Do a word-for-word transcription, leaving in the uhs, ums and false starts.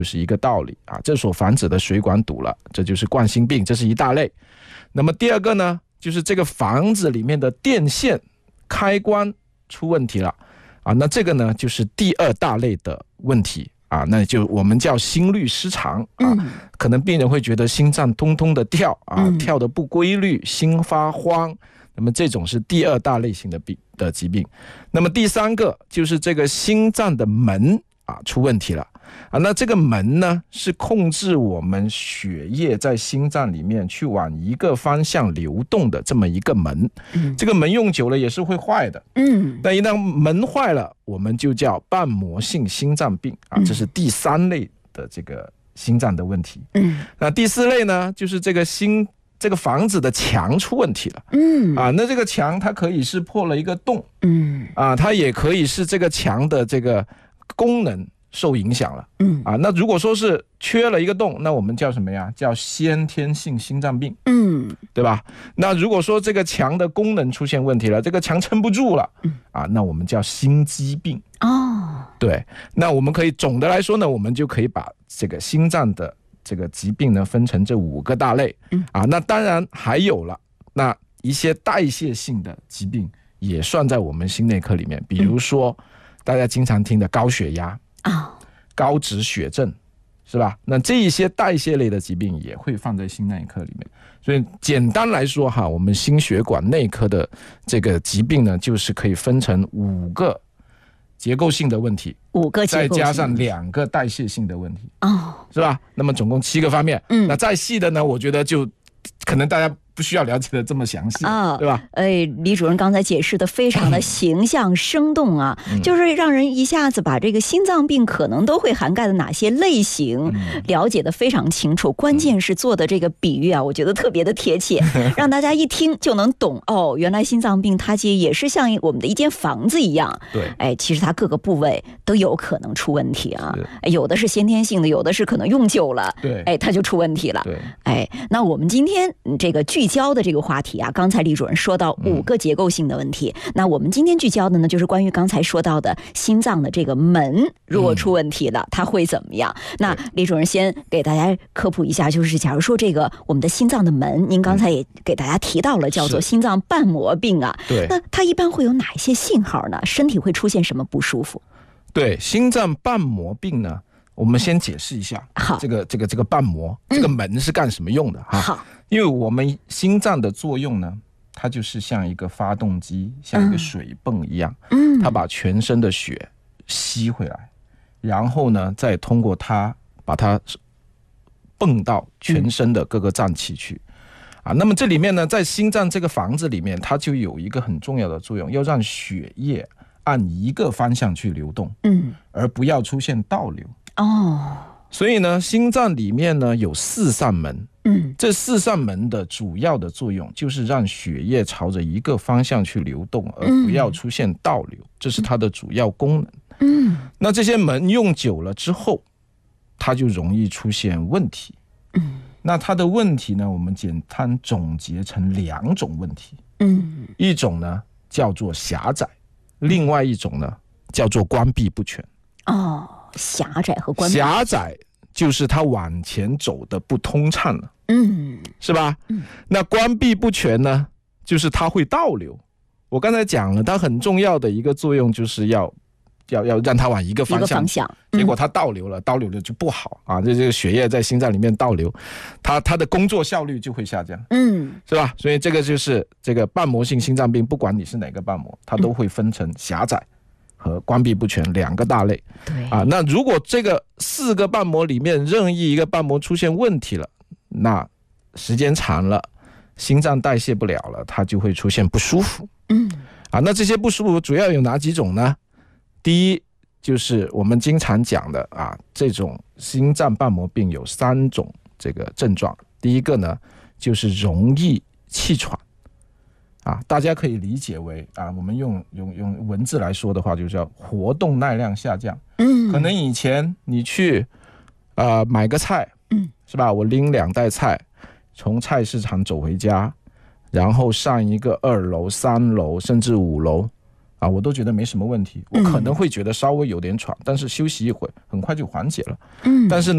就是一个道理啊，这所房子的水管堵了，这就是冠心病，这是一大类。那么第二个呢，就是这个房子里面的电线开关出问题了啊，那这个呢就是第二大类的问题啊，那就我们叫心律失常啊，嗯、可能病人会觉得心脏通通的跳啊，嗯、跳得不规律，心发慌。那么这种是第二大类型的病的疾病。那么第三个就是这个心脏的门啊出问题了啊，那这个门呢是控制我们血液在心脏里面去往一个方向流动的这么一个门。嗯、这个门用久了也是会坏的。嗯，但一旦门坏了，我们就叫瓣膜性心脏病啊，这是第三类的这个心脏的问题。嗯，那第四类呢，就是这个心。这个房子的墙出问题了，嗯啊，那这个墙它可以是破了一个洞，嗯啊，它也可以是这个墙的这个功能受影响了，嗯啊，那如果说是缺了一个洞，那我们叫什么呀？叫先天性心脏病，嗯，对吧？那如果说这个墙的功能出现问题了，这个墙撑不住了，嗯啊，那我们叫心肌病。哦，对，那我们可以总的来说呢，我们就可以把这个心脏的这个疾病呢分成这五个大类，嗯啊，那当然还有了那一些代谢性的疾病也算在我们心内科里面，比如说、嗯、大家经常听的高血压啊、哦、高脂血症，是吧？那这一些代谢类的疾病也会放在心内科里面。所以简单来说哈，我们心血管内科的这个疾病呢，就是可以分成五个结构性的问题， 五个结构性的， 再加上两个代谢性的问题，哦，是吧？那么总共七个方面。嗯，那再细的呢，我觉得就可能大家不需要了解的这么详细，哦、对吧？ 哎，李主任刚才解释的非常的形象生动啊，嗯、就是让人一下子把这个心脏病可能都会涵盖的哪些类型、嗯、了解的非常清楚。关键是做的这个比喻啊，我觉得特别的贴切，让大家一听就能懂哦。原来心脏病它其实也是像我们的一间房子一样，对，哎，其实它各个部位都有可能出问题啊。有的是先天性的，有的是可能用久了，对，哎，它就出问题了。对，哎，那我们今天这个聚焦的这个话题啊，刚才李主任说到五个结构性的问题，嗯、那我们今天聚焦的呢，就是关于刚才说到的心脏的这个门，如果出问题了，嗯、它会怎么样？那李主任先给大家科普一下，就是假如说这个我们的心脏的门，您刚才也给大家提到了，叫做心脏瓣膜病啊，对，那它一般会有哪一些信号呢？身体会出现什么不舒服？ 对，心脏瓣膜病呢，我们先解释一下，好，这个这个这个瓣膜，嗯、这个门是干什么用的？哈，好。因为我们心脏的作用呢，它就是像一个发动机，像一个水泵一样，嗯，它把全身的血吸回来，然后呢，再通过它把它泵到全身的各个脏器去，嗯、啊，那么这里面呢，在心脏这个房子里面，它就有一个很重要的作用，要让血液按一个方向去流动，嗯，而不要出现倒流。哦。所以呢，心脏里面呢有四扇门，嗯，这四扇门的主要的作用就是让血液朝着一个方向去流动，而不要出现倒流，嗯、这是它的主要功能。嗯，那这些门用久了之后，它就容易出现问题。嗯，那它的问题呢，我们简单总结成两种问题。嗯，一种呢叫做狭窄，另外一种呢叫做关闭不全。哦。 狭窄和关闭， 狭窄就是它往前走的不通畅了，嗯，是吧？嗯，那关闭不全呢，就是它会倒流。我刚才讲了，它很重要的一个作用就是要要要让它往一个方向，一个方向，嗯、结果它倒流了，倒流了就不好啊，这这个血液在心脏里面倒流，它它的工作效率就会下降，嗯，是吧？所以这个就是这个瓣膜性心脏病，不管你是哪个瓣膜，它都会分成狭窄和关闭不全两个大类。对啊，那如果这个四个瓣膜里面任意一个瓣膜出现问题了，那时间长了，心脏代谢不了了，它就会出现不舒服。嗯，啊，那这些不舒服主要有哪几种呢？第一就是我们经常讲的啊，这种心脏瓣膜病有三种这个症状。第一个呢，就是容易气喘。啊，大家可以理解为啊，我们用用用文字来说的话，就叫活动耐量下降。嗯，可能以前你去呃买个菜，嗯，是吧？我拎两袋菜从菜市场走回家，然后上一个二楼、三楼甚至五楼，啊，我都觉得没什么问题。我可能会觉得稍微有点喘，但是休息一会，很快就缓解了。嗯，但是呢。